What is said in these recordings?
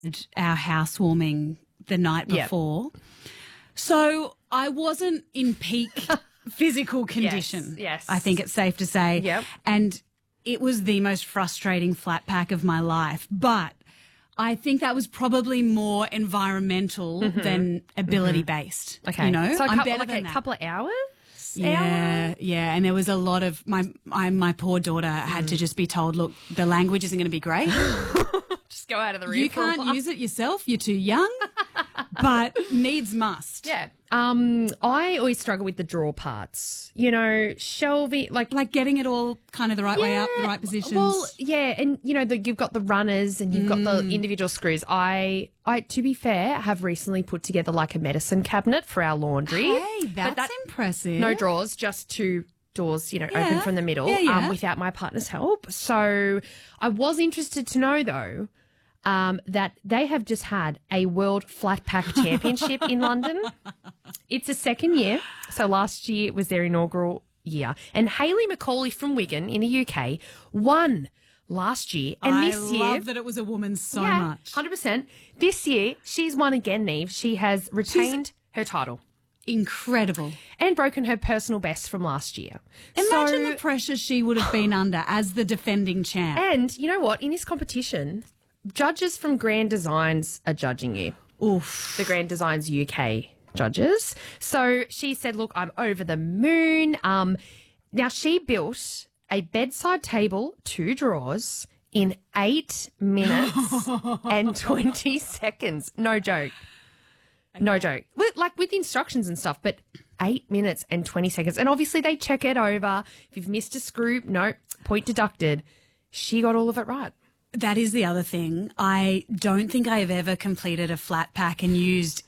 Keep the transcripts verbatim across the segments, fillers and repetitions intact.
our housewarming the night Yep. before. So I wasn't in peak physical condition. yes. I think it's safe to say. Yep. And it was the most frustrating flat pack of my life. But I think that was probably more environmental mm-hmm. than ability based. Okay. You know, so a I'm couple, better like than a that. couple of hours? Yeah, Hour? yeah, and there was a lot of my my, my poor daughter had Mm. to just be told, look, the language isn't going to be great. Just go out of the room. You for a can't while. use it yourself. You're too young, but needs must. Yeah. Um, I always struggle with the draw parts. You know, shelving, like Like getting it all kind of the right way up, the right positions. Well, yeah, and you know, the, you've got the runners and you've Mm. got the individual screws. I, I, to be fair, have recently put together like a medicine cabinet for our laundry. Hey, But that's that- impressive. No drawers, just two doors, you know, Yeah. open from the middle, Yeah, yeah. Um, without my partner's help. So I was interested to know though. Um, that they have just had a World Flat Pack Championship in London. It's a second year. So last year was their inaugural year. And Hayley McCauley from Wigan in the U K won last year. And I this year, love that it was a woman so yeah, much. one hundred percent. This year, she's won again, Neve. She has retained her title Incredible. and broken her personal best from last year. Imagine So- the pressure she would have been under as the defending champ. And you know what? In this competition, judges from Grand Designs are judging you. Oof. The Grand Designs U K judges. So she said, look, I'm over the moon. Um, now, she built a bedside table, two drawers, in eight minutes and twenty seconds. No joke. No joke. With, like with instructions and stuff, but eight minutes and twenty seconds. And obviously they check it over. If you've missed a screw, no, point deducted. She got all of it right. That is the other thing. I don't think I have ever completed a flat pack and used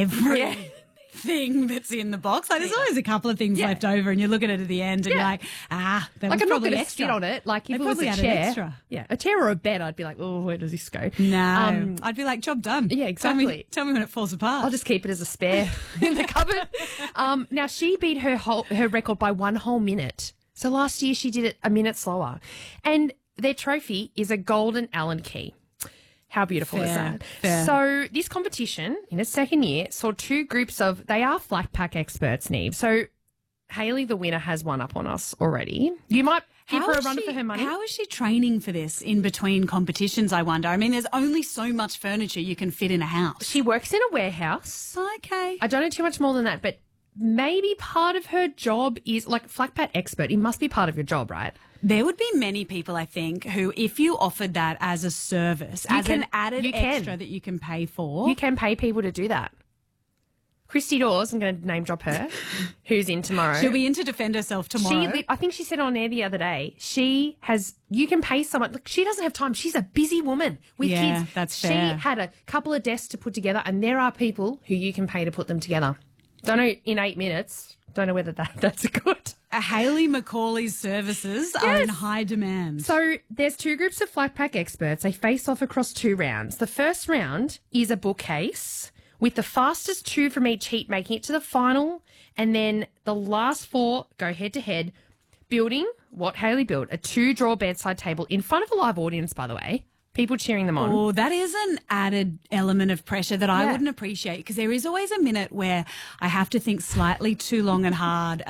everything that's in the box. Like, there's always a couple of things Yeah. left over, and you look at it at the end and Yeah. you're like, ah, that Like was I'm not probably going to extra. sit on it. Like if They it was probably a added chair, extra. yeah, a chair or a bed, I'd be like, oh, where does this go? No, Um, I'd be like, job done. Yeah, Tell me, exactly. tell me when it falls apart. I'll just keep it as a spare in the cupboard. Um, now she beat her whole, her record by one whole minute. So last year she did it a minute slower, and their trophy is a golden Allen key. How beautiful is Fair, that? fair. So this competition in its second year saw two groups of, they are flat pack experts, Neve. So Hayley, the winner, has one up on us already. You might give her a is run she- for her money. How is she training for this in between competitions, I wonder? I mean, there's only so much furniture you can fit in a house. She works in a warehouse. Okay. I don't know too much more than that, but maybe part of her job is like flat pack expert. It must be part of your job, right? There would be many people, I think, who, if you offered that as a service, You as can- an added you can. extra that you can pay for, You can pay people to do that. Christy Dawes, I'm going to name drop her, who's in tomorrow. she'll be in to defend herself She, tomorrow. li- I think she said on air the other day, she has, you can pay someone, look, she doesn't have time. She's a busy woman with Yeah, kids. that's She fair. had a couple of desks to put together, and there are people who you can pay to put them together. Don't know, in eight minutes, don't know whether that, that's good. A Hayley McCauley's services are in high demand. So there's two groups of flat pack experts. They face off across two rounds. The first round is a bookcase with the fastest two from each heat making it to the final. And then the last four go head to head, building what Hayley built, a two-drawer bedside table in front of a live audience, by the way. People cheering them on. Oh, that is an added element of pressure that I Yeah. wouldn't appreciate, because there is always a minute where I have to think slightly too long and hard